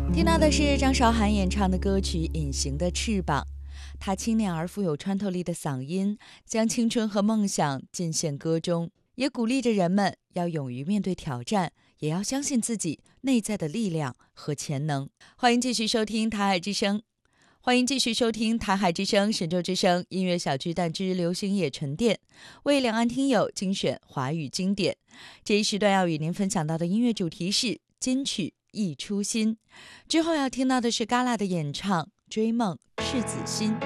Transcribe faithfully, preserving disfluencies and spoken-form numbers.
听到的是张韶涵演唱的歌曲《隐形的翅膀》，她清亮而富有穿透力的嗓音，将青春和梦想尽献歌中，也鼓励着人们要勇于面对挑战，也要相信自己内在的力量和潜能。欢迎继续收听台海之声，欢迎继续收听台海之声神州之声音乐小巨蛋之流行野沉淀，为两岸听友精选华语经典。这一时段要与您分享到的音乐主题是金曲一初心，之后要听到的是嘎啦的演唱《追梦赤子心》。